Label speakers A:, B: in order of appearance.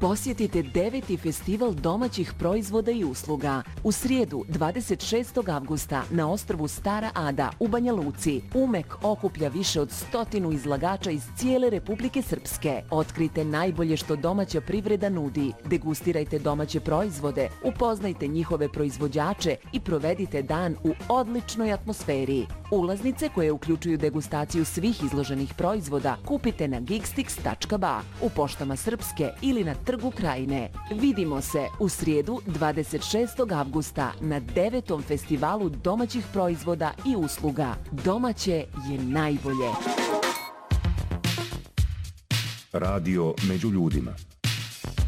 A: Posjetite 9. festival domaćih proizvoda i usluga. U srijedu 26. avgusta na ostrvu Stara Ada u Banja Luci UMEK okuplja više od 100 izlagača iz cijele Republike Srpske. Otkrite najbolje što domaća privreda nudi, degustirajte domaće proizvode, upoznajte njihove proizvođače i provedite dan u odličnoj atmosferi. Ulaznice koje uključuju degustaciju svih izloženih proizvoda kupite na geekstix.ba, u poštama Srpske ili na Trgu Krajine. Vidimo se u srijedu 26. avgusta na 9. festivalu domaćih proizvoda i usluga. Domaće je najbolje.
B: Radio među ljudima.